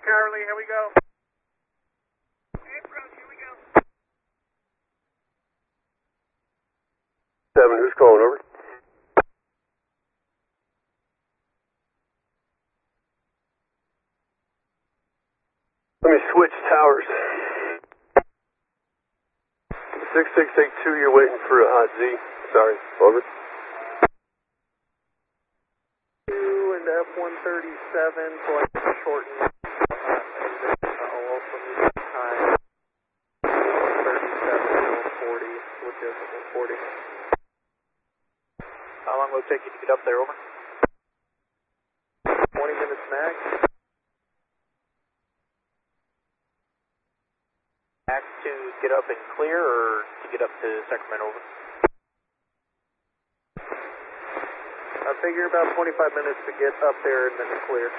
Charlie, here we go. Approach, here we go. 7, who's calling, over? Let me switch towers. 6682, you're waiting for a hot Z. Sorry, over. 2 and F137, so I can shorten exit. I'll also need time. 137 to 40, which is 140. How long will it take you to get up there, over? 20 minutes max. Max to get up and clear, or to get up to Sacramento, over? I figure about 25 minutes to get up there and then to clear.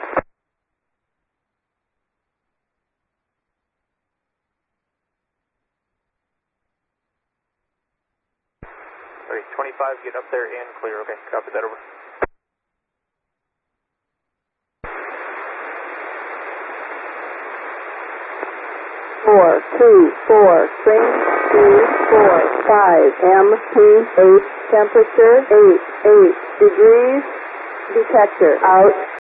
Okay, 25, get up there and clear. Okay, copy that, over. Four, two, four, swing, 3, 4, 5, MP, 8, temperature, 8 degrees, detector, out.